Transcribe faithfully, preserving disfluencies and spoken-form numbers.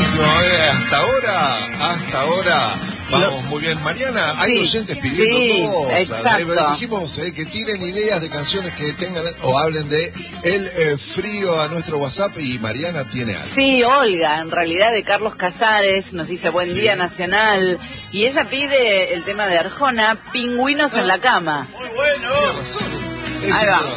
buenísimo, eh, hasta ahora, hasta ahora, vamos muy bien. Mariana, hay sí, oyentes pidiendo sí, cosas. exacto. Eh, dijimos eh, que tiren ideas de canciones que tengan o hablen de el eh, frío a nuestro WhatsApp y Mariana tiene algo. Sí, Olga, en realidad de Carlos Casares, nos dice Buen Sí. Día Nacional, y ella pide el tema de Arjona, Pingüinos ah, en la cama. Muy bueno. Tiene razón. Ahí va.